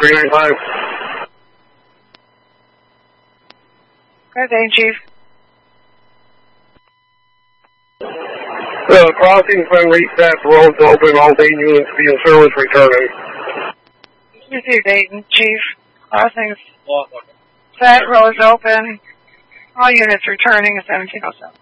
395. Good day, Chief. The crossing's been reset, the road's open, all Dayton units be in service returning. Received, Dayton, Chief. Crossings set, roads open, all units returning at 1707.